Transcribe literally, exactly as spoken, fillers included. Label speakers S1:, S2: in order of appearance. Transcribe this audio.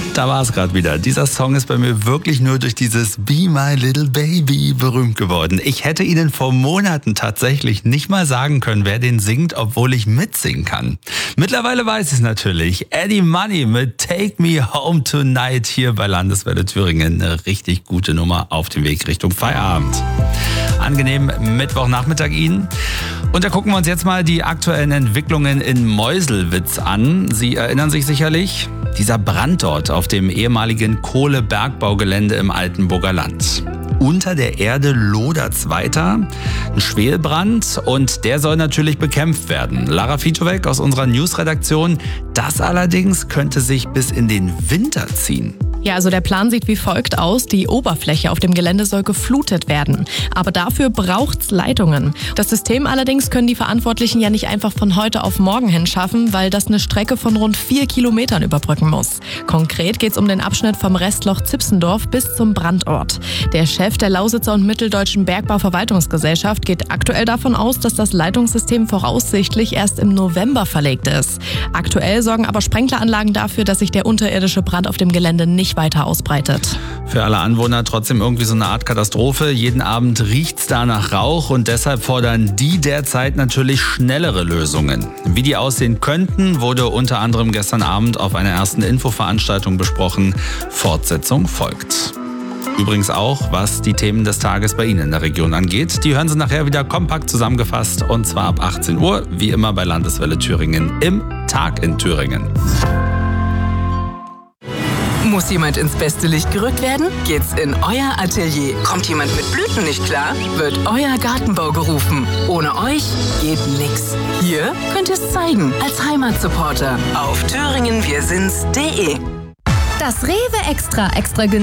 S1: Da war es gerade wieder. Dieser Song ist bei mir wirklich nur durch dieses Be My Little Baby berühmt geworden. Ich hätte Ihnen vor Monaten tatsächlich nicht mal sagen können, wer den singt, obwohl ich mitsingen kann. Mittlerweile weiß ich es natürlich. Eddie Money mit Take Me Home Tonight hier bei Landeswelle Thüringen. Eine richtig gute Nummer auf dem Weg Richtung Feierabend. Angenehmen Mittwochnachmittag Ihnen. Und da gucken wir uns jetzt mal die aktuellen Entwicklungen in Meuselwitz an. Sie erinnern sich sicherlich, dieser Brand dort auf dem ehemaligen Kohlebergbaugelände im Altenburger Land. Unter der Erde lodert's weiter, ein Schwelbrand, und der soll natürlich bekämpft werden. Lara Ficzowek aus unserer Newsredaktion, das allerdings könnte sich bis in den Winter ziehen.
S2: Ja, also der Plan sieht wie folgt aus. Die Oberfläche auf dem Gelände soll geflutet werden. Aber dafür braucht's Leitungen. Das System allerdings können die Verantwortlichen ja nicht einfach von heute auf morgen hin schaffen, weil das eine Strecke von rund vier Kilometern überbrücken muss. Konkret geht's um den Abschnitt vom Restloch Zipsendorf bis zum Brandort. Der Chef der Lausitzer und Mitteldeutschen Bergbauverwaltungsgesellschaft geht aktuell davon aus, dass das Leitungssystem voraussichtlich erst im November verlegt ist. Aktuell sorgen aber Sprenkleranlagen dafür, dass sich der unterirdische Brand auf dem Gelände nicht weiter ausbreitet.
S1: Für alle Anwohner trotzdem irgendwie so eine Art Katastrophe. Jeden Abend riecht's da nach Rauch und deshalb fordern die derzeit natürlich schnellere Lösungen. Wie die aussehen könnten, wurde unter anderem gestern Abend auf einer ersten Infoveranstaltung besprochen. Fortsetzung folgt. Übrigens auch, was die Themen des Tages bei Ihnen in der Region angeht. Die hören Sie nachher wieder kompakt zusammengefasst, und zwar ab achtzehn Uhr, wie immer bei Landeswelle Thüringen im Tag in Thüringen.
S3: Muss jemand ins beste Licht gerückt werden? Geht's in euer Atelier. Kommt jemand mit Blüten nicht klar? Wird euer Gartenbau gerufen. Ohne euch geht nix. Hier könnt ihr es zeigen als Heimatsupporter auf thüringen wir sind's punkt de.
S4: Das Rewe Extra extra günstig